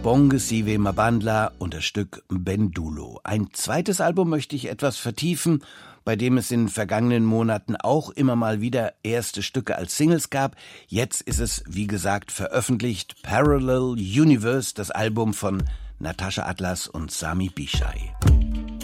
Bonge Sive Mabandla und das Stück Bendulo. Ein zweites Album möchte ich etwas vertiefen, bei dem es in den vergangenen Monaten auch immer mal wieder erste Stücke als Singles gab. Jetzt ist es, wie gesagt, veröffentlicht. Parallel Universe, das Album von Natascha Atlas und Sami Bishai.